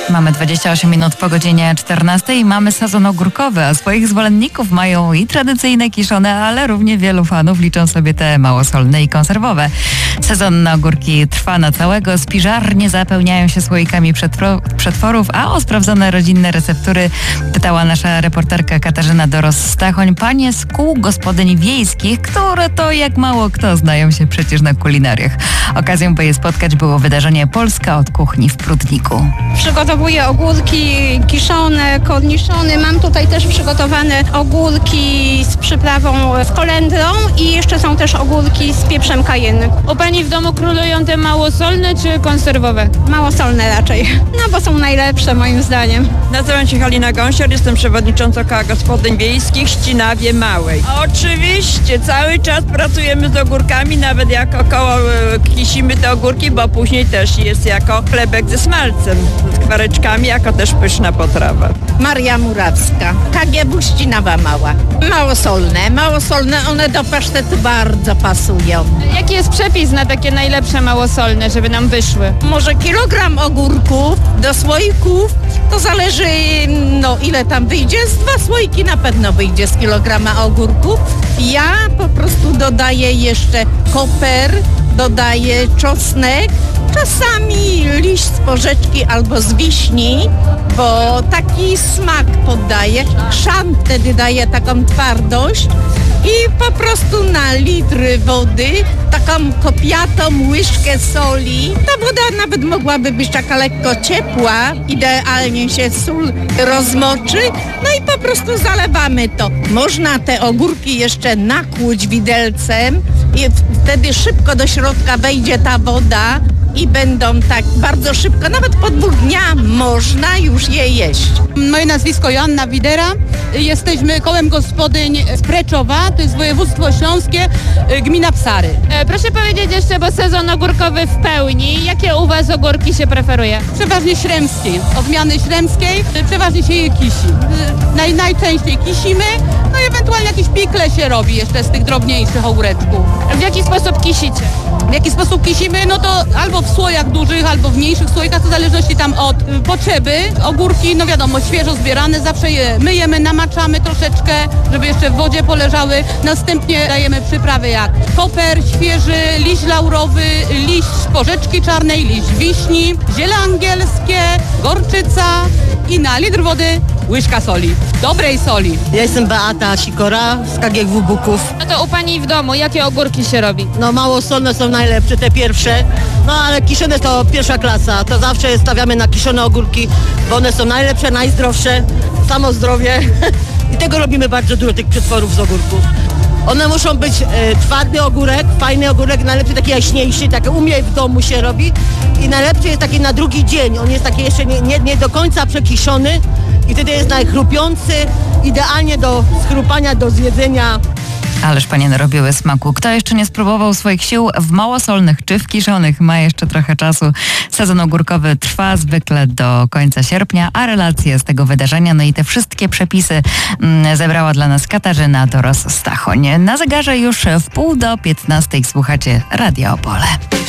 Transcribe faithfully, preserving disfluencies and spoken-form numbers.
Mamy dwadzieścia osiem minut po godzinie czternastej i mamy sezon ogórkowy, a swoich zwolenników mają i tradycyjne kiszone, ale równie wielu fanów liczą sobie te małosolne i konserwowe. Sezon na ogórki trwa na całego, spiżarnie zapełniają się słoikami przetworów, a o sprawdzone rodzinne receptury pytała nasza reporterka Katarzyna Doros-Stachoń, panie z kół gospodyń wiejskich, które to jak mało kto znają się przecież na kulinariach. Okazją, by je spotkać, było wydarzenie Polska od kuchni w Prudniku. Przygotowuję ogórki kiszone, korniszony. Mam tutaj też przygotowane ogórki z przyprawą z kolendrą i jeszcze są też ogórki z pieprzem cayenne. U pani w domu królują te małosolne czy konserwowe? Małosolne raczej, no bo są najlepsze moim zdaniem. Nazywam się Halina Gąsior, jestem przewodniczącą Koła Gospodyń Wiejskich w Ścinawie Małej. Oczywiście, cały czas pracujemy z ogórkami, nawet jak około kisimy te ogórki, bo później też jest jako chlebek ze smalcem, z kwareczkami, jako też pyszna potrawa. Maria Murawska, K G W Ścinawa Mała. Małosolne, małosolne, one do pasztetu bardzo pasują. Jaki jest przepis na takie najlepsze małosolne, żeby nam wyszły? Może kilogram ogórków do słoików, to zależy no ile tam wyjdzie, z dwa słoiki na pewno wyjdzie z kilograma ogórków. Ja po prostu dodaję jeszcze koper, dodaję czosnek, czasami liść z porzeczki albo z wiśni, bo taki smak poddaje. Chrzan wtedy daje taką twardość i po prostu na litr wody taką kopiatą łyżkę soli. Ta woda nawet mogłaby być taka lekko ciepła, idealnie się sól rozmoczy, no i po prostu zalewamy to. Można te ogórki jeszcze nakłuć widelcem i wtedy szybko do środka wejdzie ta woda i będą tak bardzo szybko, nawet po dwóch dniach można już je jeść. Moje nazwisko Joanna Widera, jesteśmy kołem gospodyń z Preczowa, to jest województwo śląskie, gmina Psary. E, proszę powiedzieć jeszcze, bo sezon ogórkowy w pełni, jakie u was ogórki się preferuje? Przeważnie śremskiej, odmiany śremskiej, przeważnie się je kisi. Naj, najczęściej kisimy, no i ewentualnie jakieś pikle się robi jeszcze z tych drobniejszych ogóreczków. W jaki sposób kisicie? W jaki sposób kisimy? No to albo w słojach dużych, albo w mniejszych słoikach, to w zależności tam od y, potrzeby. Ogórki, no wiadomo, świeżo zbierane, zawsze je myjemy, namaczamy troszeczkę, żeby jeszcze w wodzie poleżały. Następnie dajemy przyprawy jak koper świeży, liść laurowy, liść porzeczki czarnej, liść wiśni, ziele angielskie, gorczyca i na litr wody łyżka soli. Dobrej soli. Ja jestem Beata Sikora z K G W Buków. No to u pani w domu, jakie ogórki się robi? No małosolne są najlepsze, te pierwsze, no ale kiszone to pierwsza klasa. To zawsze stawiamy na kiszone ogórki, bo one są najlepsze, najzdrowsze, samo zdrowie. I tego robimy bardzo dużo, tych przetworów z ogórków. One muszą być e, twardy ogórek, fajny ogórek, najlepszy taki jaśniejszy, taki u mnie w domu się robi. I najlepszy jest taki na drugi dzień, on jest taki jeszcze nie, nie, nie do końca przekiszony i wtedy jest najchrupiący, idealnie do schrupania, do zjedzenia. Ależ panie narobiły smaku. Kto jeszcze nie spróbował swoich sił w małosolnych czy w kiszonych, ma jeszcze trochę czasu. Sezon ogórkowy trwa zwykle do końca sierpnia, a relacje z tego wydarzenia, no i te wszystkie przepisy mm, zebrała dla nas Katarzyna Doros-Stachoń. Na zegarze już w pół do piętnastej słuchacie Radia Opole.